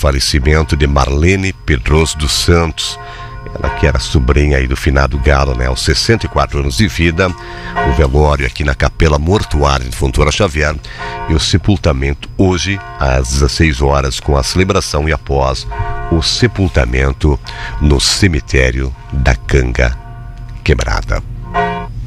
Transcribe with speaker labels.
Speaker 1: falecimento de Marlene Pedroso dos Santos, ela que era sobrinha aí do finado Galo, né? Aos 64 anos de vida, o velório aqui na Capela Mortuária de Fontoura Xavier e o sepultamento hoje às 16 horas com a celebração e após o sepultamento no cemitério da Canga Quebrada.